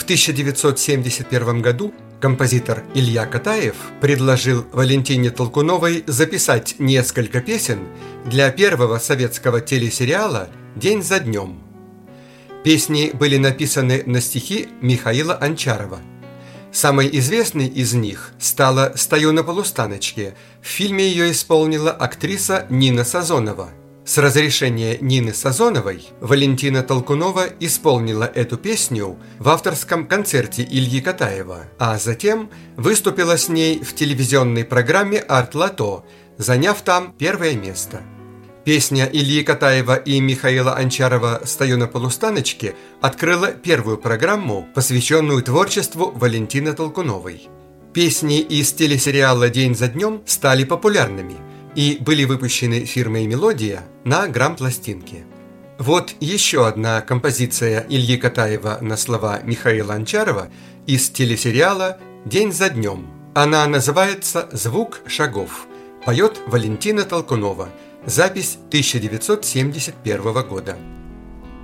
В 1971 году композитор Илья Катаев предложил Валентине Толкуновой записать несколько песен для первого советского телесериала «День за днем». Песни были написаны на стихи Михаила Анчарова. Самой известной из них стала «Стою на полустаночке». В фильме ее исполнила актриса Нина Сазонова. С разрешения Нины Сазоновой Валентина Толкунова исполнила эту песню в авторском концерте Ильи Катаева, а затем выступила с ней в телевизионной программе «Арт-Лото», заняв там первое место. Песня Ильи Катаева и Михаила Анчарова «Стою на полустаночке» открыла первую программу, посвященную творчеству Валентины Толкуновой. Песни из телесериала «День за днем» стали популярными и были выпущены фирмой «Мелодия» на грампластинке. Вот еще одна композиция Ильи Катаева на слова Михаила Анчарова из телесериала «День за днем». Она называется «Звук шагов». Поет Валентина Толкунова. Запись 1971 года.